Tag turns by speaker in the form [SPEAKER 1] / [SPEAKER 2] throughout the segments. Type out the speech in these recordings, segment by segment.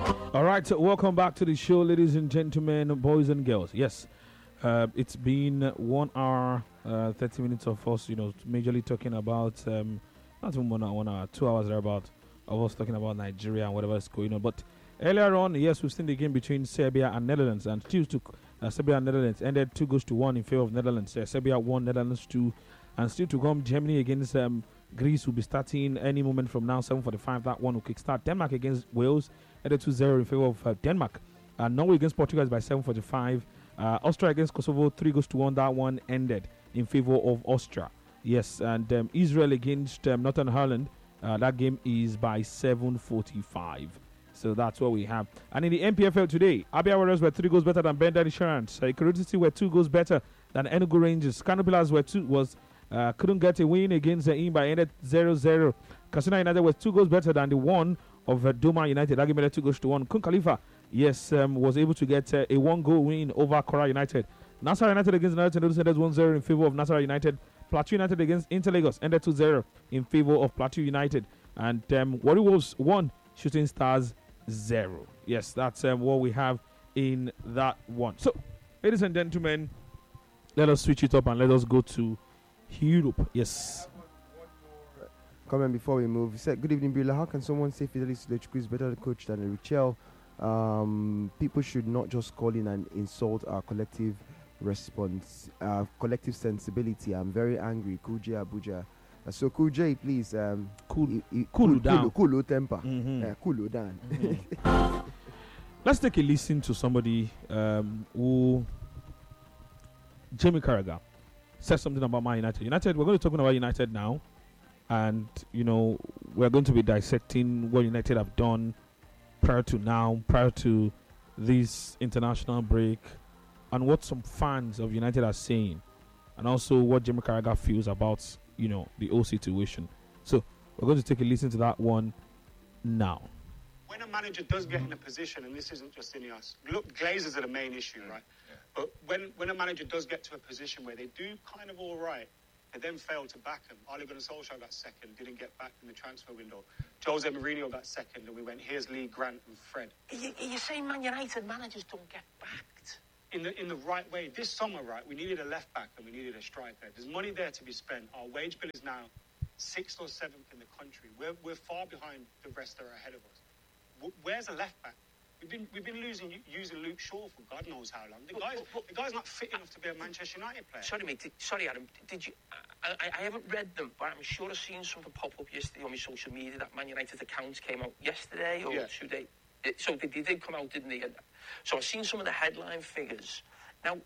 [SPEAKER 1] All right, so welcome back to the show, ladies and gentlemen, boys and girls. Yes, it's been 1 hour, 30 minutes of us, majorly talking about, not even 1 hour, 2 hours thereabout, of us talking about Nigeria and whatever is going on. But earlier on, yes, we've seen the game between Serbia and Netherlands, and Serbia and Netherlands ended 2-1 in favor of Netherlands. Serbia won, Netherlands 2, and still to come, Germany against Greece will be starting any moment from now, 7:45. That one will kickstart. Denmark against Wales, ended 2-0 in favor of Denmark. Norway against Portugal is by 7:45. Austria against Kosovo, 3-1. That one ended in favor of Austria. Yes, and Israel against Northern Ireland, that game is by 7:45. So that's what we have. And in the NPFL today, Abia Warriors were 3 goals better than Bender Insurance. Ikorodu City were 2 goals better than Enugu Rangers. Kano Pillars couldn't get a win against the by ended 0-0. Katsina United was 2 goals better than the one of Doma United. That game ended 2-1. Kun Khalifa, yes, was able to get a 1-goal win over Kora United. Nasarawa United against United ended 1-0 in favor of Nasarawa United. Plateau United against Inter Lagos ended 2-0 in favor of Plateau United. And Warri Wolves 1, Shooting Stars 0. Yes, that's what we have in that one. So, ladies and gentlemen, let us switch it up and let us go to Europe. Yes.
[SPEAKER 2] Comment before we move. He said, good evening, Billa. How can someone say Fidelis Lechukwu is better coach than Richel? People should not just call in and insult our collective response, collective sensibility. I'm very angry. Kuje Abuja. So Kuje, please cool down. Cool temper. Cool down.
[SPEAKER 1] Let's take a listen to somebody who Jamie Carragher said something about Man United. We're going to talk about United now. And, we're going to be dissecting what United have done prior to this international break, and what some fans of United are saying, and also what Jamie Carragher feels about, the whole situation. So, we're going to take a listen to that one now.
[SPEAKER 3] When a manager does get in a position, and this isn't just Ineos, look, Glazers are the main issue, right? Yeah. But when a manager does get to a position where they do kind of all right, they then fail to back him. Ole Gunnar Solskjaer got second, didn't get back in the transfer window. Jose Mourinho got second, and we went, here's Lee, Grant, and Fred.
[SPEAKER 4] Are you saying Man United managers don't get backed?
[SPEAKER 3] In the right way. This summer, right, we needed a left back and we needed a striker. There's money there to be spent. Our wage bill is now 6th or 7th in the country. We're far behind the rest that are ahead of us. Where's a left back? We've been using Luke Shaw for God knows how long. The guy's not fit enough to be a Manchester United player.
[SPEAKER 4] Sorry, mate. Sorry, Adam. Did you? I haven't read them, but I'm sure I've seen something pop up yesterday on my social media that Man United accounts came out yesterday or 2 days. So they did come out, didn't they? So I've seen some of the headline figures. Now,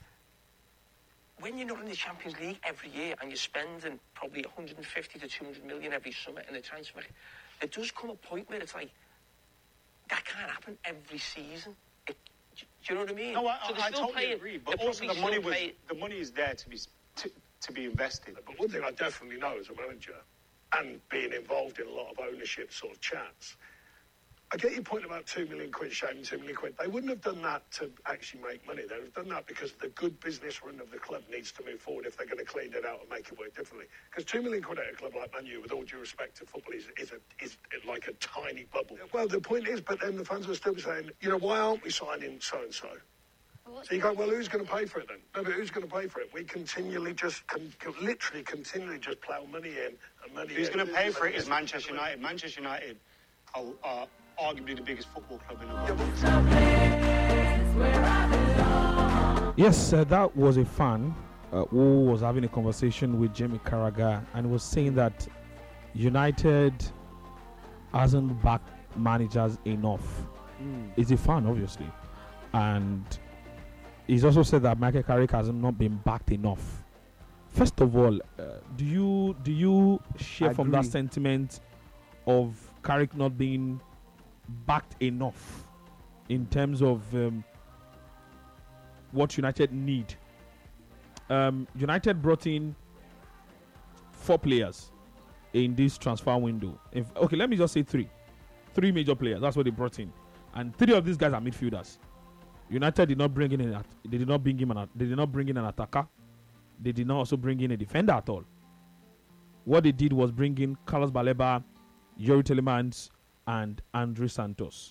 [SPEAKER 4] when you're not in the Champions League every year and you're spending probably 150 to 200 million every summer in the transfer, there does come a point where it's like, that can't happen every season. Do you know what I mean?
[SPEAKER 3] No, I totally agree. But also the money is there to be invested.
[SPEAKER 5] But one thing I definitely know as a manager, and being involved in a lot of ownership sort of chats, I get your point about 2 million quid, shaving 2 million quid. They wouldn't have done that to actually make money. They would have done that because the good business run of the club needs to move forward if they're going to clean it out and make it work differently. Because 2 million quid at a club like Man U, with all due respect to football, is like a tiny bubble. Well, the point is, but then the fans will still be saying, why aren't we signing so-and-so? So you go, well, who's going to pay for it then? No, but who's going to pay for it? We continually just plough money in and money
[SPEAKER 3] Who's going to pay for it is Manchester United. Manchester United are arguably the biggest football club in the world.
[SPEAKER 1] Yes, that was a fan who was having a conversation with Jamie Carragher and was saying that United hasn't backed managers enough. He's a fan, obviously. And he's also said that Michael Carrick has not been backed enough. First of all, do you share from that sentiment of Carrick not being backed enough in terms of what United need? United brought in 4 players in this transfer window. Okay, let me just say 3 major players. That's what they brought in, and 3 of these guys are midfielders. United did not bring in they did not bring in an attacker. They did not also bring in a defender at all. What they did was bring in Carlos Baleba, Yuri Telemans, and Andre Santos.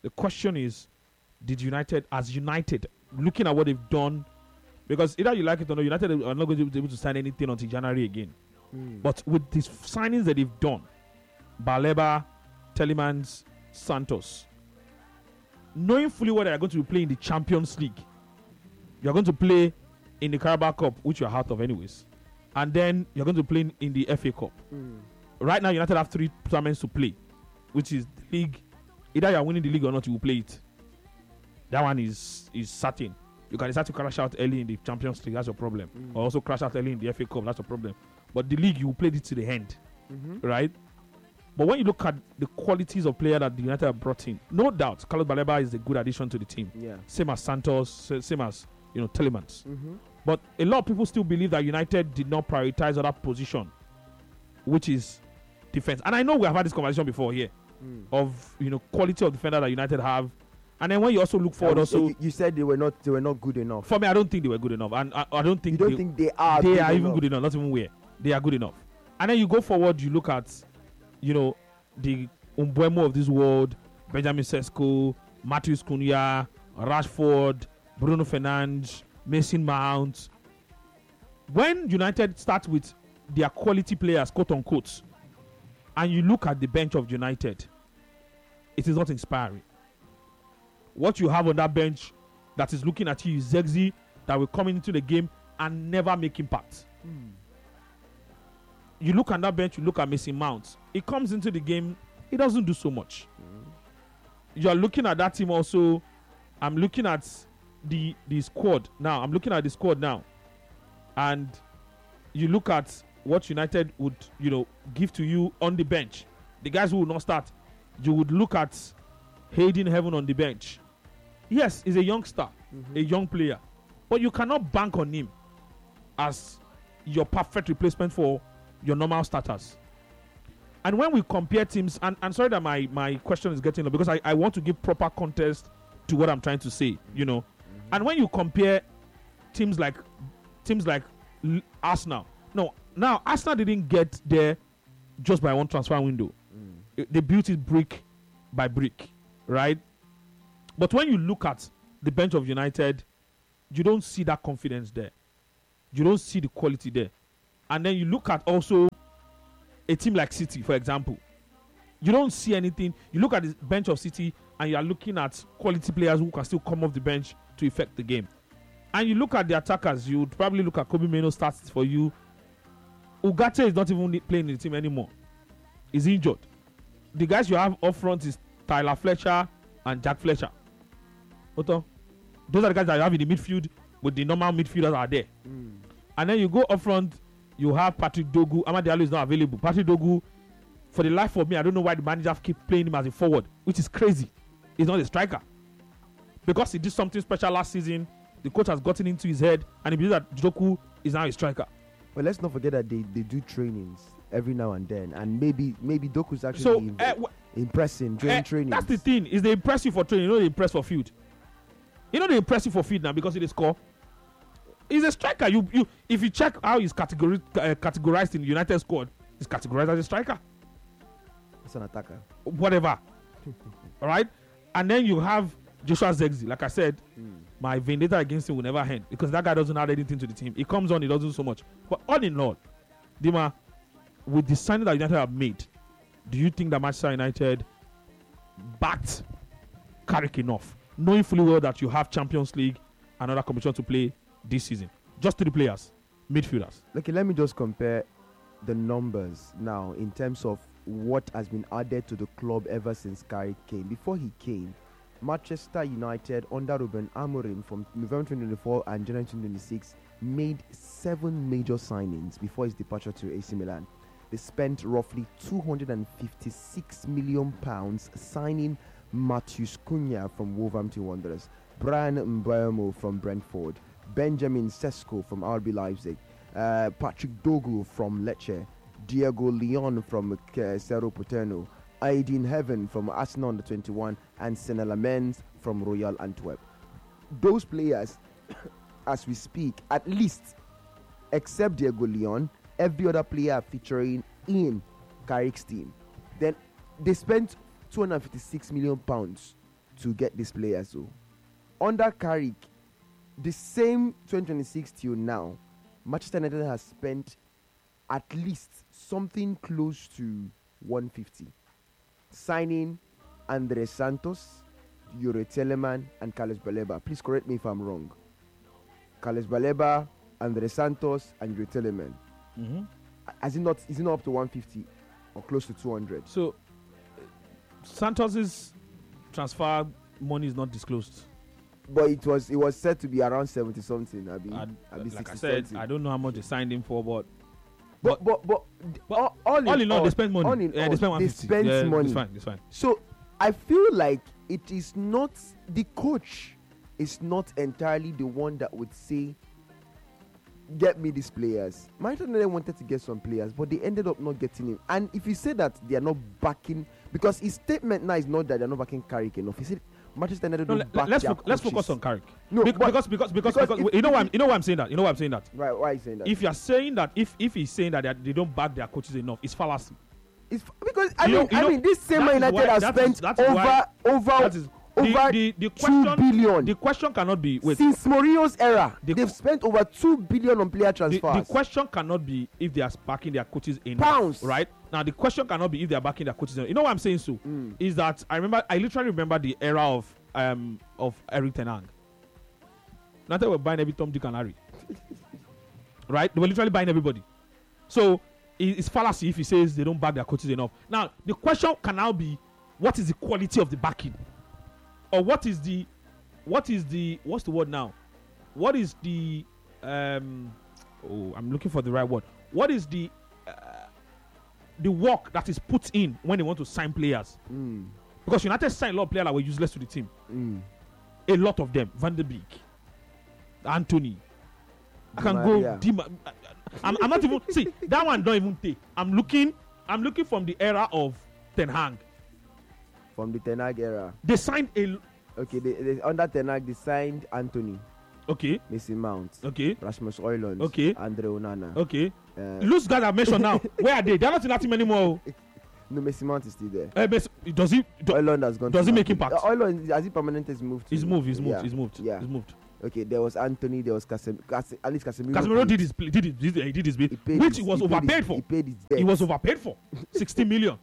[SPEAKER 1] The question is, as United, looking at what they've done, because either you like it or not, United are not going to be able to sign anything until January again. But with these signings that they've done, Baleba, Telemans, Santos, knowing fully what they are going to be playing in the Champions League, you are going to play in the Carabao Cup, which you are out of anyways, and then you're going to play in the FA Cup. Right now, United have 3 tournaments to play, which is the league. Either you are winning the league or not, you will play it. That one is certain. You can decide to crash out early in the Champions League, that's your problem. Or also crash out early in the FA Cup, that's your problem. But the league, you will play it to the end, right? But when you look at the qualities of player that the United have brought in, no doubt, Carlos Baleba is a good addition to the team.
[SPEAKER 2] Yeah.
[SPEAKER 1] Same as Santos, same as Telemans. But a lot of people still believe that United did not prioritize other position, which is defense. And I know we have had this conversation before here of quality of defender that United have. And then when you also look forward,
[SPEAKER 2] you said they were not good enough.
[SPEAKER 1] For me, I don't think they were good enough, and I don't think
[SPEAKER 2] you don't think they are.
[SPEAKER 1] They are even good enough. Not even where they are good enough. And then you go forward, you look at the Umbuemo of this world, Benjamin Sesko, Matheus Cunha, Rashford, Bruno Fernandes, Mason Mount. When United starts with their quality players, quote unquote, and you look at the bench of United, it is not inspiring. What you have on that bench that is looking at you is Zexi that will come into the game and never make impact. You look at that bench, you look at Mason Mount. He comes into the game, he doesn't do so much. You are looking at that team also. I'm looking at the squad now. And you look at what United would, give to you on the bench. The guys who will not start, you would look at Hayden Heaven on the bench. Yes, he's a youngster, a young player. But you cannot bank on him as your perfect replacement for your normal starters. And when we compare teams, and sorry that my question is getting low, because I want to give proper context to what I'm trying to say, And when you compare teams like Arsenal, now Arsenal didn't get there just by one transfer window. They built it brick by brick, right? But when you look at the bench of United, you don't see that confidence there. You don't see the quality there. And then you look at also a team like City, for example. You don't see anything. You look at the bench of City and you are looking at quality players who can still come off the bench to affect the game. And you look at the attackers, you would probably look at Kobe Mino starts for you. Ugarte is not even playing in the team anymore. He's injured. The guys you have up front is Tyler Fletcher and Jack Fletcher. Those are the guys that you have in the midfield with the normal midfielders are there. And then you go up front, you have Patrick Dogu. Amad Diallo is not available. Patrick Dogu, for the life of me, I don't know why the manager keep playing him as a forward, which is crazy. He's not a striker. Because he did something special last season, the coach has gotten into his head, and he believes that Dogu is now a striker.
[SPEAKER 2] Well, let's not forget that they do trainings every now and then, and maybe Doku's actually impressing during training.
[SPEAKER 1] That's the thing. Is they impress you for training? They impress for field. They impress you for field now because he did score. He's a striker. You if you check how he's categorized in the United squad, he's categorized as a striker.
[SPEAKER 2] It's an attacker.
[SPEAKER 1] Whatever. All right. And then you have Joshua Zexi. Like I said, my vendetta against him will never end because that guy doesn't add anything to the team. He comes on, he doesn't do so much. But all in all, Dima, with the signing that United have made, do you think that Manchester United backed Carrick enough, knowing fully well that you have Champions League and other competition to play this season? Just 3 players, midfielders.
[SPEAKER 2] Okay, let me just compare the numbers now in terms of what has been added to the club ever since Carrick came. Before he came, Manchester United under Ruben Amorim from November 2024 and January 2026 made 7 major signings before his departure to AC Milan. They spent roughly £256 million signing Matheus Cunha from Wolverhampton Wanderers, Brian Mbeumo from Brentford, Benjamin Sesko from RB Leipzig, Patrick Dogu from Lecce, Diego Leon from Cerro Porteño, Aiden Heaven from Arsenal under 21, and Senne Lammens from Royal Antwerp. Those players, as we speak, at least, except Diego Leon, every other player featuring in Carrick's team. Then they spent £256 million to get these players. So under Carrick, the same 2026 till now, Manchester United has spent at least something close to 150, signing Andre Santos, Yuri Telemann, and Carlos Baleba. Please correct me if I'm wrong. Carlos Baleba, Andre Santos, and Yuri Telemann. Is it not up to 150 or close to 200?
[SPEAKER 1] So Santos's transfer money is not disclosed.
[SPEAKER 2] But it was said to be around 70 something.
[SPEAKER 1] Like I said, I don't know how much they signed him for, but
[SPEAKER 2] all in all,
[SPEAKER 1] they spend money. They spend 150.
[SPEAKER 2] They spend money.
[SPEAKER 1] It's fine.
[SPEAKER 2] So I feel like it is not the coach is not entirely the one that would say, get me these players. Manchester United wanted to get some players, but they ended up not getting him. And if you say that they are not backing, because his statement now is not that they are not backing Carrick enough. He said Manchester United don't back their coaches.
[SPEAKER 1] Let's focus on Carrick.
[SPEAKER 2] No,
[SPEAKER 1] because you know why I'm saying that.
[SPEAKER 2] Right? Why are you saying that?
[SPEAKER 1] If you are saying that, if he's saying that they don't back their coaches enough, it's fallacy.
[SPEAKER 2] It's because I mean this same Man United has spent over
[SPEAKER 1] the
[SPEAKER 2] 2
[SPEAKER 1] question,
[SPEAKER 2] billion.
[SPEAKER 1] The question cannot be
[SPEAKER 2] since Mourinho's era. They've spent over 2 billion on player transfers.
[SPEAKER 1] The question cannot be if they are backing their coaches enough.
[SPEAKER 2] Pounds.
[SPEAKER 1] Right? Now the question cannot be if they are backing their coaches enough. You know what I'm saying? So is that I literally remember the era of Erik ten Hag. Now they were buying every Tom, Dick and Harry. Right? They were literally buying everybody. So it's fallacy if he says they don't back their coaches enough. Now the question can now be, what is the quality of the backing? Or what's the word now? What is the I'm looking for the right word. What is the work that is put in when they want to sign players? Because United signed a lot of players that were useless to the team. A lot of them. Van der Beek, Anthony. I can go. I'm not even see that one. Don't even take. I'm looking from the era of Ten Hag.
[SPEAKER 2] From the Ten Hag era,
[SPEAKER 1] they signed a.
[SPEAKER 2] Okay, they under Ten Hag they signed Anthony.
[SPEAKER 1] Okay.
[SPEAKER 2] Mason Mount.
[SPEAKER 1] Okay.
[SPEAKER 2] Rasmus Højlund.
[SPEAKER 1] Okay.
[SPEAKER 2] Andre Onana.
[SPEAKER 1] Okay. Loose guys I mentioned now. Where are they? They're not in that team anymore.
[SPEAKER 2] No, Mason Mount is still there.
[SPEAKER 1] Højlund
[SPEAKER 2] has gone.
[SPEAKER 1] Does he make impact?
[SPEAKER 2] Højlund, has he permanently moved?
[SPEAKER 1] He's moved.
[SPEAKER 2] Yeah.
[SPEAKER 1] He's moved.
[SPEAKER 2] Okay, there was Anthony, there was Casemiro.
[SPEAKER 1] Casemiro did his bit, which he was overpaid for. He was overpaid for 60 million.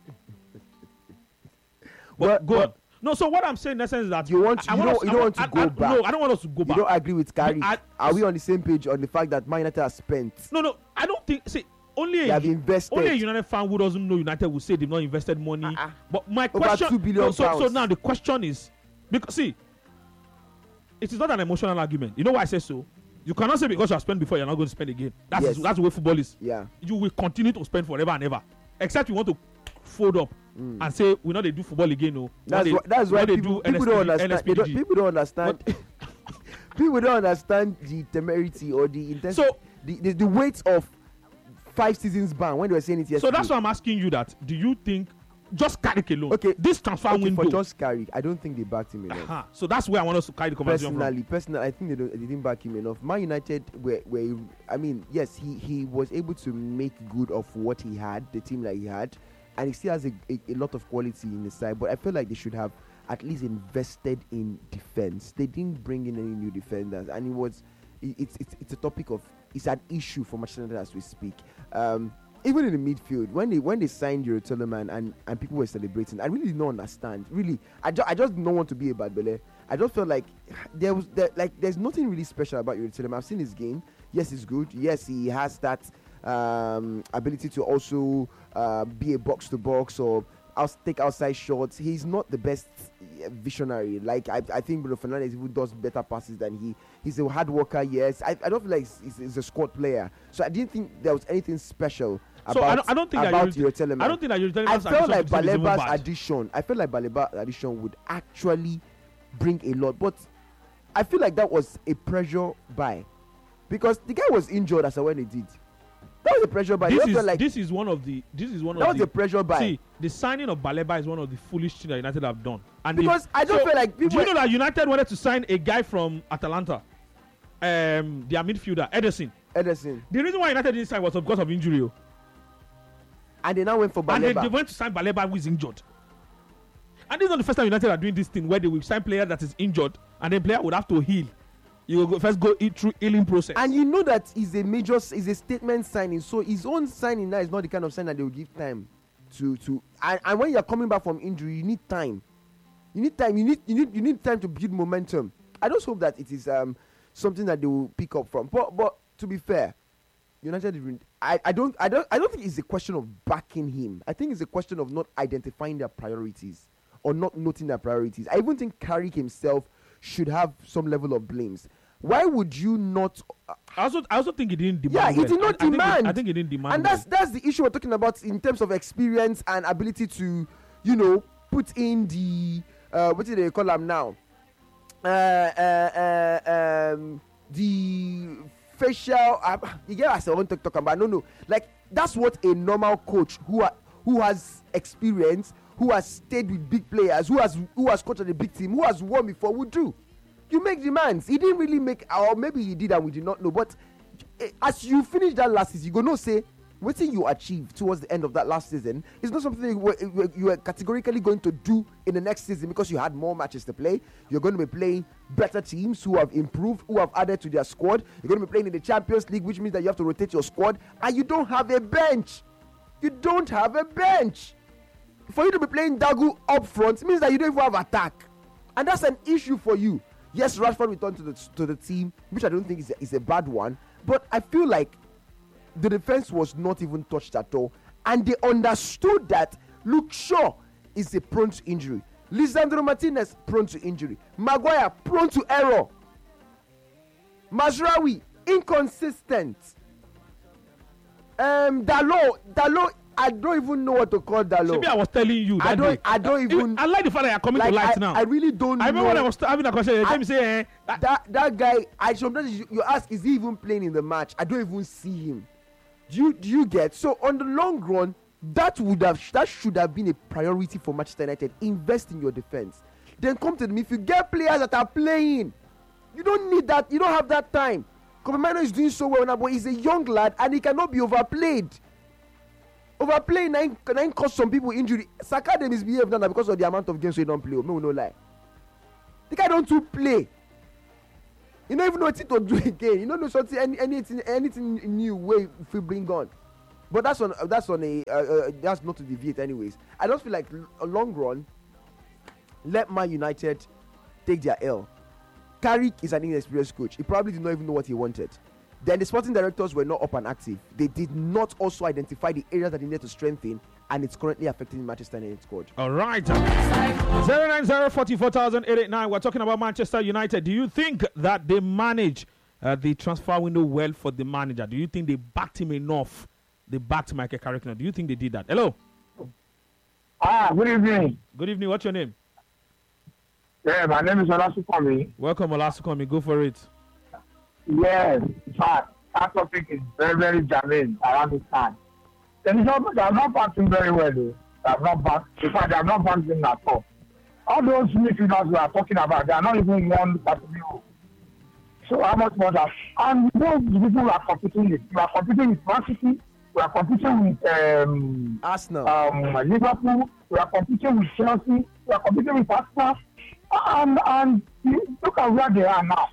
[SPEAKER 1] But go on. No, so what I'm saying in essence is that
[SPEAKER 2] you don't want to go back.
[SPEAKER 1] No, I don't want us to go back.
[SPEAKER 2] You don't agree with Carrick. Are we on the same page on the fact that Man United has spent?
[SPEAKER 1] No, I don't think. See, only
[SPEAKER 2] they have invested.
[SPEAKER 1] Only a United fan who doesn't know United will say they've not invested money. But my question,
[SPEAKER 2] over 2 billion
[SPEAKER 1] so now the question is, because see, it is not an emotional argument. You know why I say so? You cannot say because you have spent before you're not going to spend again. That's the way football is.
[SPEAKER 2] Yeah.
[SPEAKER 1] You will continue to spend forever and ever, except you want to fold up and say we know they do football again. No,
[SPEAKER 2] that's why people don't understand. People don't understand. People don't understand the temerity or the intensity. So the weight of 5 seasons ban when they were saying it yesterday.
[SPEAKER 1] So that's why I'm asking you that. Do you think just Carrick alone? Okay, this transfer window
[SPEAKER 2] for just Carrick, I don't think they backed him enough.
[SPEAKER 1] So that's where I want us to carry the conversation from.
[SPEAKER 2] Personally, I think they didn't back him enough. Man United were I mean, yes, he was able to make good of what he had, the team that he had, and he still has a lot of quality in the side. But I feel like they should have at least invested in defense. They didn't bring in any new defenders, and it's a topic of, it's an issue for Manchester United as we speak. Even in the midfield, when they signed Yuri Telemann and people were celebrating, I really did not understand. Really, I just don't want to be a bad belly. I just felt like there's nothing really special about Yuri Telemann. I've seen his game. Yes, he's good. Yes, he has that ability to also be a box to box or take outside shots. He's not the best visionary. Like I think Bruno Fernandes even does better passes than he's a hard worker. Yes, I don't feel like he's a squad player. So I didn't think there was anything special about Yuri Telemann.
[SPEAKER 1] I don't think that Yuri Telemann.
[SPEAKER 2] I felt like Baleba's addition would actually bring a lot, but I feel like that was a pressure buy because the guy was injured as when he did. That was a pressure buy.
[SPEAKER 1] This is one of the
[SPEAKER 2] a pressure buy.
[SPEAKER 1] See, the signing of Baleba is one of the foolish things that United have done. And
[SPEAKER 2] because I don't feel like people.
[SPEAKER 1] Do you know that United wanted to sign a guy from Atalanta, their midfielder Ederson? The reason why United didn't sign was because of injury.
[SPEAKER 2] And they now went for Baleba.
[SPEAKER 1] And they went to sign Baleba, who is injured. And this is not the first time United are doing this thing where they will sign player that is injured and then player would have to heal. You will first go through healing process.
[SPEAKER 2] And you know that is a statement signing. So his own signing now is not the kind of sign that they will give time to and when you're coming back from injury, you need time. You need time. You need time to build momentum. I just hope that it is something that they will pick up from. But to be fair, United, I don't think it's a question of backing him. I think it's a question of not identifying their priorities or not noting their priorities. I even think Carrick himself should have some level of blames. Why would you not?
[SPEAKER 1] I also think he didn't demand.
[SPEAKER 2] Yeah, he did not demand.
[SPEAKER 1] I think he didn't demand.
[SPEAKER 2] And that's the issue we're talking about in terms of experience and ability to, put in the what do they call them now? The facial. Yeah, I want to talk about. No. Like that's what a normal coach who has experience, who has stayed with big players, who has coached a big team, who has won before would do. You make demands. He didn't really make, or maybe he did and we did not know. But as you finish that last season, you go no say what you achieved towards the end of that last season is not something you are categorically going to do in the next season because you had more matches to play. You're going to be playing better teams who have improved, who have added to their squad. You're going to be playing in the Champions League, which means that you have to rotate your squad, and you don't have a bench. You don't have a bench. For you to be playing Dagu up front means that you don't even have attack, and that's an issue for you. Yes, Rashford returned to the team, which I don't think is a bad one. But I feel like the defense was not even touched at all. And they understood that Luke Shaw is a prone to injury. Lisandro Martinez, prone to injury. Maguire, prone to error. Mazraoui, inconsistent. Dalot, I don't even know what to call Dalot.
[SPEAKER 1] Maybe I was telling you that
[SPEAKER 2] I don't even.
[SPEAKER 1] I like the fact that you're coming to light now.
[SPEAKER 2] I really don't.
[SPEAKER 1] I remember when I was having a conversation. You say
[SPEAKER 2] that guy. Sometimes you ask, is he even playing in the match? I don't even see him. Do you get? So on the long run, that should have been a priority for Manchester United. Invest in your defense. Then come to me. If you get players that are playing, you don't need that. You don't have that time. Kobe is doing so well now, but he's a young lad and he cannot be overplayed. Overplaying nine cause some people injury. Saka they misbehave now because of the amount of games we don't play. No lie. The guy don't to play. You don't even know what to do again. You don't know something anything new way if we bring on. But that's not to deviate anyways. I just feel like a long run, let Man United take their L. Carrick is an inexperienced coach. He probably did not even know what he wanted. Then the sporting directors were not up and active. They did not also identify the areas that they needed to strengthen, and it's currently affecting Manchester United squad.
[SPEAKER 1] All right. 090-44,889. We're talking about Manchester United. Do you think that they manage the transfer window well for the manager? Do you think they backed him enough? They backed Michael Carrick now. Do you think they did that? Hello.
[SPEAKER 6] Good evening.
[SPEAKER 1] Good evening. What's your name?
[SPEAKER 6] Yeah, my name is Olasukomi.
[SPEAKER 1] Welcome, Olasukomi. Go for it.
[SPEAKER 6] Yes, in fact, that topic is very, very germane around this time. They have not backed him very well, though. They have not backed him at all. All those midfielders we are talking about, they are not even one category. So how much more that? And those people we are competing with. We are competing with Man City. We are competing with
[SPEAKER 2] Arsenal,
[SPEAKER 6] Liverpool. We are competing with Chelsea. We are competing with Arsenal. And look at where they are now.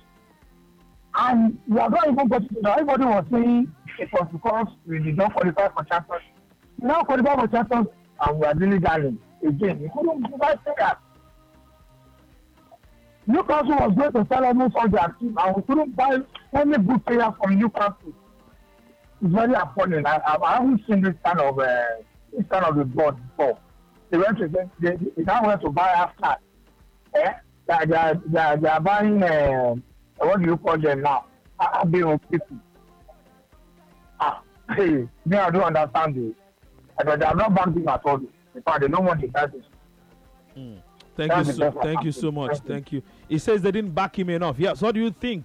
[SPEAKER 6] And we are not even getting to. Everybody was saying it was because we did not qualify for Champions. We now qualify for Champions, and we are really darling again. We couldn't provide that. Newcastle was going to sell almost all their team, and we couldn't buy any good players from Newcastle. It's very appalling. I haven't seen this kind of the board before. They now went to buy after. They are buying. What do you call them now? People. Hey, me, I don't understand it. They are not banking at all. Because they don't want the guys.
[SPEAKER 1] Thank you so much. Thank you. He says they didn't back him enough. Yeah. So what do you think?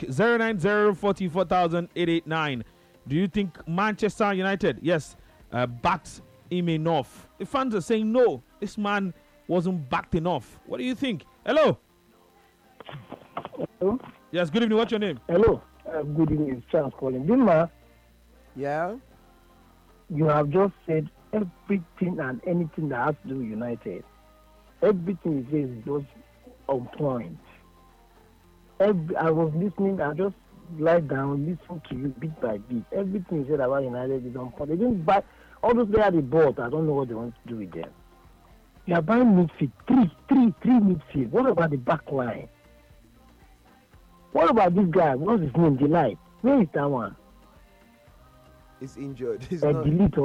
[SPEAKER 1] 090-44,889. Do you think Manchester United, yes, backed him enough? The fans are saying no. This man wasn't backed enough. What do you think? Hello.
[SPEAKER 7] Hello.
[SPEAKER 1] Yes, good evening. What's your name?
[SPEAKER 7] Hello. Good evening. It's Charles calling. Dima,
[SPEAKER 2] yeah?
[SPEAKER 7] You have just said everything and anything that has to do with United. Everything he says is just on point. I was listening, I just lie down, listen to you bit by bit. Everything you said about United is on point. They didn't buy all those players they bought. I don't know what they want to do with them. You are buying midfield, three midfield. What about the back line? What about this guy? What's his name? Delight. Where is that one?
[SPEAKER 2] He's injured. He's
[SPEAKER 7] Delete